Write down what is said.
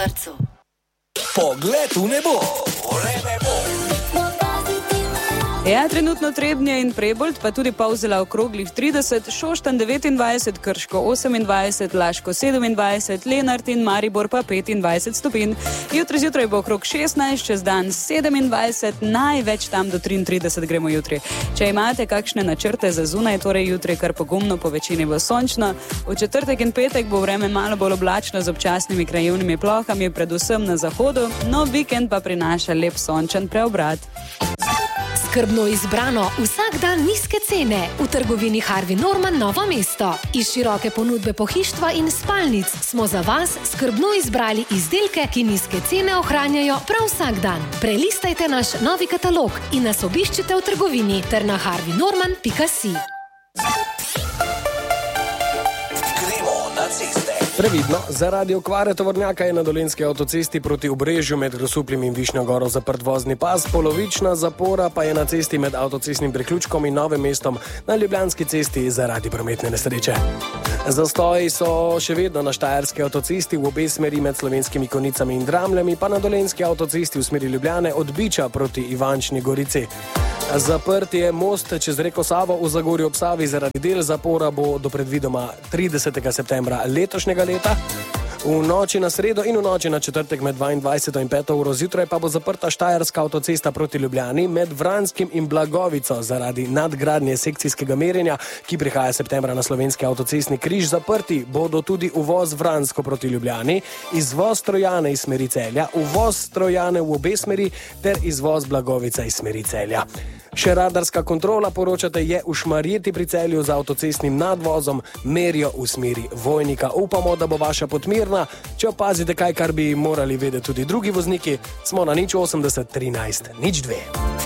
udarcu. Pogled v nebo. Ja, trenutno Trebnje in Prebold, pa tudi Polzela okroglih 30, Šoštanj 29, Krško 28, Laško 27, Lenart in Maribor pa 25 stopinj. Jutri zjutraj bo okrog 16, čez dan 27, največ tam do 33 gremo jutri. Če imate kakšne načrte za zunaj, torej jutri kar pogumno, po večini bo sončno. V četrtek in petek bo vreme malo bolj oblačno z občasnimi krajevnimi plohami, predvsem na zahodu, no vikend pa prinaša lep sončen preobrat. Skrbno izbrano, vsak dan nizke cene v trgovini Harvey Norman Novo mesto. Iz široke ponudbe pohištva in spalnic smo za vas skrbno izbrali izdelke, ki nizke cene ohranjajo prav vsak dan. Prelistajte naš novi katalog in nas obiščite v trgovini ter na harveynorman.si. Gremo na ceste. Previdno, zaradi okvare tovornjaka je na Dolenjski avtocesti proti Obrežju med Grosupljem in Višnjo Goro zaprt vozni pas, polovična zapora pa je na cesti med avtocestnim priključkom in Novim mestom na Ljubljanski cesti zaradi prometne nesreče. Zastoji so še vedno na Štajerski avtocesti v obe smeri med Slovenskimi Konjicami in Dramljami, pa na Dolenjski avtocesti v smeri Ljubljane od Biča proti Ivančni Gorici. Zaprt je most čez reko Savo v Zagorju ob Savi zaradi del, zapora bo do predvidoma 30. septembra letošnjega leta. V noči na sredo in v noči na četrtek med 22. in 5. uro zjutraj pa bo zaprta Štajerska avtocesta proti Ljubljani med Vranskim in Blagovico zaradi nadgradnje sekcijskega merjenja, ki prihaja septembra na Slovenski avtocestni križ. Zaprti bodo tudi uvoz Vransko proti Ljubljani, izvoz Trojane iz smeri Celja, uvoz Trojane v obe smeri ter izvoz Blagovica iz smeri Celja. Še radarska kontrola, poročate, je v Šmarjeti pri Celju za avtocestnim nadvozom, merijo v smeri Vojnika. Upamo, da bo vaša pot mirna. Če opazite kaj, kar bi morali vedeti tudi drugi vozniki, smo na 080 13 02.